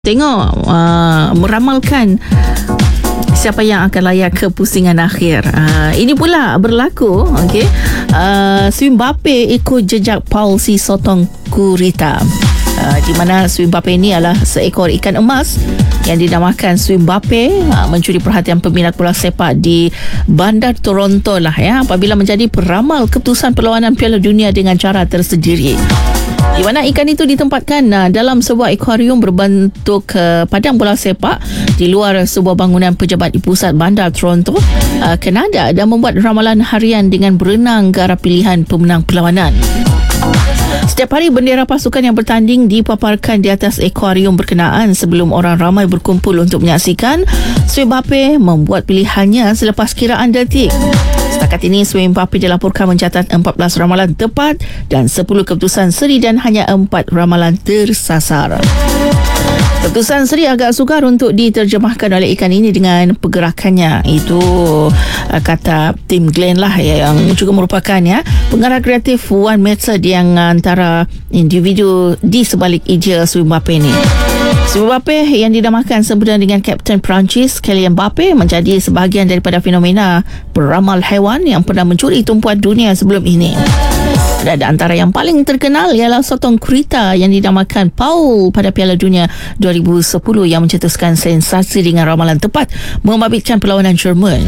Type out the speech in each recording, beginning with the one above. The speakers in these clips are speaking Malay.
Tengok meramalkan siapa yang akan layak ke pusingan akhir. Ini pula berlaku, okey. Sri Mbappe ikut jejak Paul si Sotong Kurita. Di mana Sri Mbappe ini adalah seekor ikan emas yang dinamakan Sri Mbappe, mencuri perhatian peminat bola sepak di Bandar Toronto lah ya, apabila menjadi peramal keputusan perlawanan Piala Dunia dengan cara tersendiri. Di mana ikan itu ditempatkan dalam sebuah akuarium berbentuk padang bola sepak di luar sebuah bangunan pejabat di pusat Bandar Toronto, Kanada, dan membuat ramalan harian dengan berenang ke arah pilihan pemenang perlawanan. Setiap hari bendera pasukan yang bertanding dipaparkan di atas akuarium berkenaan sebelum orang ramai berkumpul untuk menyaksikan. Sri Mbappe membuat pilihannya selepas kiraan detik. Setakat ini, Sri Mbappe dilaporkan mencatat 14 ramalan tepat dan 10 keputusan seri dan hanya 4 ramalan tersasar. Keputusan seri agak sukar untuk diterjemahkan oleh ikan ini dengan pergerakannya. Itu kata Tim Glenn lah, yang juga merupakan pengarah kreatif One Method yang antara individu di sebalik ija Sri Mbappe ini. Sri Mbappe yang dinamakan sempena dengan Kapten Perancis Kylian Mbappe menjadi sebahagian daripada fenomena peramal haiwan yang pernah mencuri tumpuan dunia sebelum ini. Dan antara yang paling terkenal ialah Sotong Kurita yang dinamakan Paul pada Piala Dunia 2010 yang mencetuskan sensasi dengan ramalan tepat membabitkan perlawanan Jerman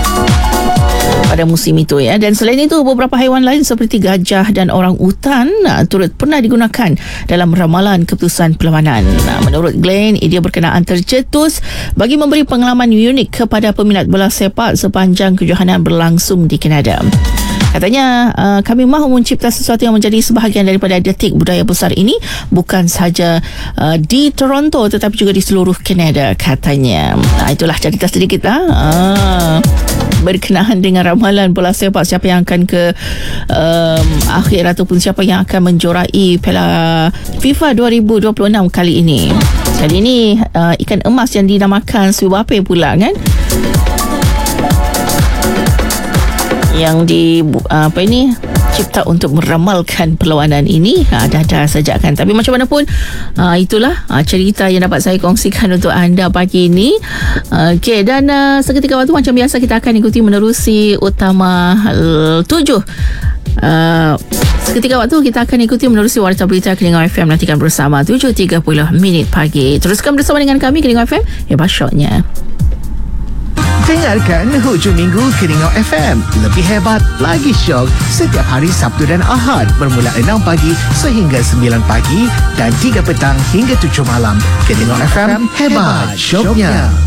pada musim itu ya. Dan selain itu, beberapa haiwan lain seperti gajah dan orang utan turut pernah digunakan dalam ramalan keputusan perlawanan. Menurut Glenn, idea berkenaan tercetus bagi memberi pengalaman unik kepada peminat bola sepak sepanjang kejohanan berlangsung di Kanada. Katanya, kami mahu mencipta sesuatu yang menjadi sebahagian daripada detik budaya besar ini, bukan sahaja di Toronto tetapi juga di seluruh Kanada, katanya. Itulah cerita sedikit berkenaan dengan ramalan bola sepak, siapa yang akan ke akhir ataupun siapa yang akan menjorai Piala FIFA 2026 kali ini. Kali ini ikan emas yang dinamakan Sri Mbappe pula kan, yang cipta untuk meramalkan perlawanan ini. Dah sejak kan. Tapi macam mana pun, itulah cerita yang dapat saya kongsikan untuk anda pagi ini. Okey, dan seketika waktu macam biasa kita akan ikuti menerusi utama 7. Seketika waktu kita akan ikuti menerusi Warta Berita Kelingau FM. Nantikan bersama 7.30 minit pagi. Teruskan bersama dengan kami Kelingau FM. Hebatnya. Dengarkan hujung minggu Kelingau FM. Lebih hebat, lagi syok setiap hari Sabtu dan Ahad bermula 6 pagi sehingga 9 pagi dan 3 petang hingga 7 malam. Kelingau FM, hebat syoknya.